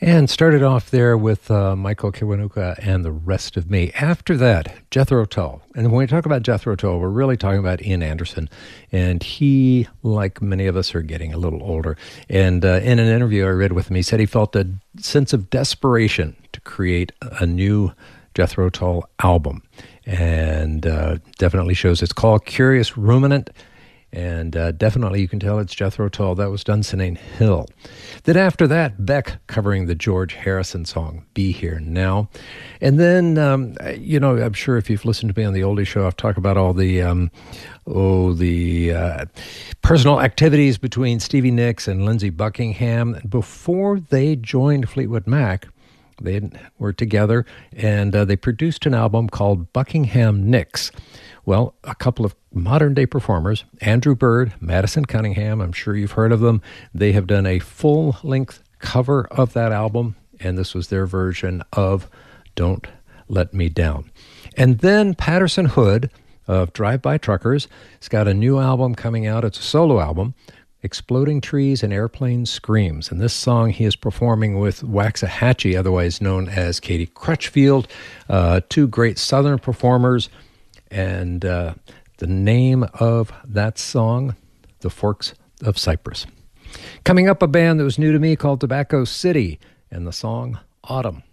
And started off there with Michael Kiwanuka and The Rest of Me. After that, Jethro Tull. And when we talk about Jethro Tull, we're really talking about Ian Anderson. And he, like many of us, are getting a little older. And in an interview I read with him, he said he felt a sense of desperation to create a new Jethro Tull album. And definitely shows it's called Curious Ruminant. And definitely you can tell it's Jethro Tull. That was Dunsinane Hill. Then after that, Beck covering the George Harrison song, Be Here Now. And then, I'm sure if you've listened to me on the Oldie Show, I've talked about all the personal activities between Stevie Nicks and Lindsey Buckingham. Before they joined Fleetwood Mac, they were together, and they produced an album called Buckingham Nicks. Well, a couple of modern-day performers, Andrew Bird, Madison Cunningham, I'm sure you've heard of them. They have done a full-length cover of that album, and this was their version of Don't Let Me Down. And then Patterson Hood of Drive-By Truckers has got a new album coming out. It's a solo album, Exploding Trees and Airplane Screams. And this song he is performing with Waxahachie, otherwise known as Katie Crutchfield, two great Southern performers. And the name of that song, The Forks of Cypress. Coming up, a band that was new to me called Tobacco City, and the song Autumn.